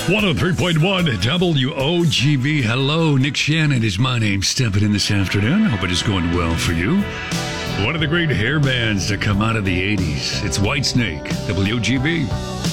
103.1 WOGB. Hello, Nick Shannon is my name. Stepping in this afternoon. Hope it is going well for you. One of the great hair bands to come out of the 80s. It's Whitesnake, WOGB.